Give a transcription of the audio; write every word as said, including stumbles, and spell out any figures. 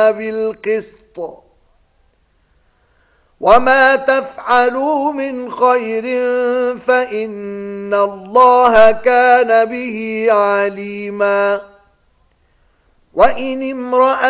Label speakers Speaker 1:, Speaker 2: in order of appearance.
Speaker 1: بالقسط وما تفعلوا من خير فإن الله كان به عليما وإن امرأة